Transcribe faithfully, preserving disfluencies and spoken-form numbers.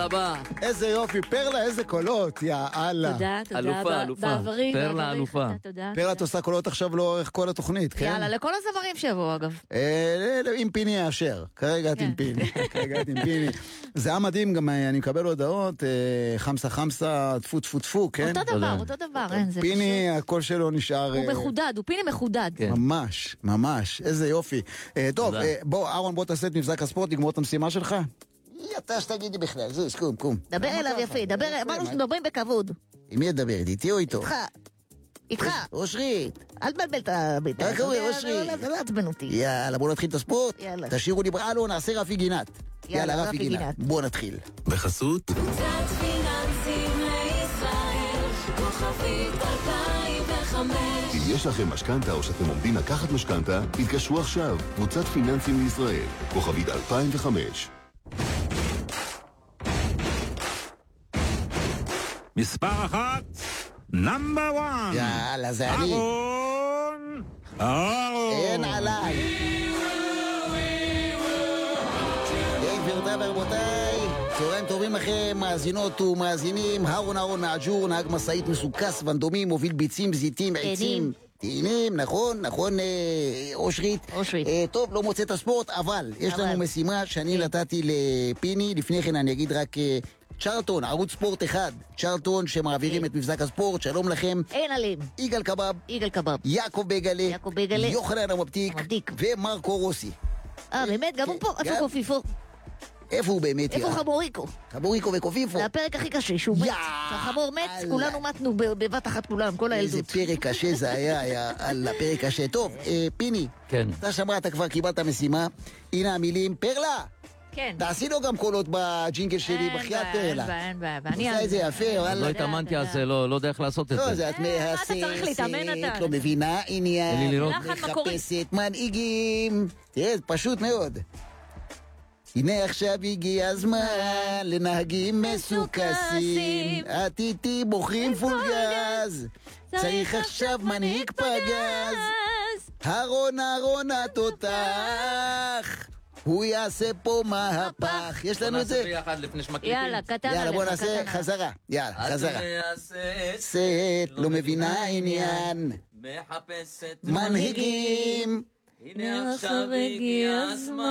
רבה. איזה יופי, פרלה, איזה קולות, יא אללה. תודה, תודה. אלופה, אלופה. בעברי, פרלה בעברי, אלופה. תודה, תודה. פרלה, את עושה קולות עכשיו לאורך כל התוכנית, כן? יאללה, לכל הזמרים שיבואו, אגב. אה, עם פיני יאשר, כרגע את עם פיני, כרגע את עם פיני. זה היה מדהים, גם אני מקבל הודעות, אה, חמסה חמסה, טפו טפו טפו, כן? אותו דבר, אותו דבר, אין, זה פיני, הקול שלו נשאר... הוא אה, מחודד, הוא פיני מחודד. ממש, ממש, איזה יופי. אה, טוב, אה, בוא, אהרון, בוא תעשה את מבזק הספורט, נגמור את המשימה שלך. אתה שתגידי בכלל, זוז, קום, קום. דבר אליו יפה, דבר, אמרנו שמדברים בכבוד. עם מי את מדברת? איתי או איתו? איתך, איתך. אושרית. אל תבלבל את הביתה. מה קורה, אושרי? לא לעצבן אותי. יאללה, בוא נתחיל את הספורט. יאללה. תשאירו לי בראלו, נעשה רפי גינת. יאללה, יאללה, רפי רפי גינת. גינת. בוא נתחיל. בחסות קבוצת פיננסים לישראל, כוכבית אלפיים וחמש. אם יש לכם משכנתה או שאתם עומדים לקחת משכנתה, התקשרו עכשיו. קבוצת פיננסים לישראל, כוכבית אלפיים וחמש. מספר אחת, נאמבר וואן. יאללה, זה אני. אהרון, אהרון. אין עליי. היי, גבירותיי ורבותיי, צהריים טובים לכם, מאזינות ומאזינים. אהרון אהרון מהג'ור, נהג מסעית מסוכס ונדומים, מוביל ביצים, זיתים, עצים. תהינים, נכון, נכון, אה, אושרית. אושרית. אה, טוב, לא מוצא את הספורט, אבל יש אבל. לנו משימה שאני נתתי לפיני. לפני כן אני אגיד רק... אה, צ'רלטון, ערוץ ספורט אחד, צ'רלטון שמעבירים את מבזק הספורט, שלום לכם. אין עלים. יגאל קבב, יגאל קבב. יעקב בגלה, יעקב בגלה. יוחנן המבטיק, המבטיק. ומרקו רוסי. אה, באמת? גם הוא פה? כן, איפה גם. קופיפו? איפה הוא באמת? איפה יא? חמוריקו? חבוריקו וקופיפו. זה הפרק הכי קשה, שהוא מת. יא! כשהחמור מת, אללה. כולנו מתנו ב- בבת אחת כולם, כל איזה הילדות. פרק קשה זה היה, היה על הפרק קשה. טוב, אה, פיני, כן. אתה שמע, אתה כבר קיבלת משימה. הנה המילים, פרלה, כן. תעשי לו גם קולות בג'ינגל שלי, אין בחייאת בעיה, אין פרלה. בעיה, אין בעיה. ואני עושה על את זה יפה, לא וואלה. התאמנתי על זה, לא לא יודע איך לעשות את לא, זה. זה את אה, מה אתה צריך להתאמן, מהססת, אתה? לא מבינה עניין. תן לי לראות. לחן מקורי. מחפשת מנהיגים. תראה, זה פשוט מאוד. הנה עכשיו הגיע הזמן לנהגים מסוכסים, את איתי בוחרים פול גז, צריך עכשיו מנהיג פגז. אהרון אהרון התותח, הוא יעשה פה מהפך. יש לנו את זה? ביחד לפני שמקליטים. יאללה, קטן יאללה, בוא עליך, נעשה קטן עליך. חזרה. יאללה, חזרה. חזרה. סט, לא מבינה עניין, מחפשת מנהיגים. הנה עכשיו הגיע הזמן.